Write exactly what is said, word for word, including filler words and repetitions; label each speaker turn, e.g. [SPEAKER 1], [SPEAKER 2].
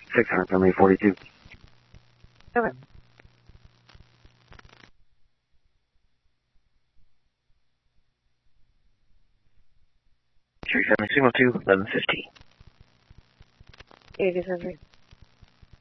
[SPEAKER 1] six hundred, family forty-two.
[SPEAKER 2] Okay.
[SPEAKER 1] Cherry family signal two, eleven fifty.
[SPEAKER 2] eighty-seven.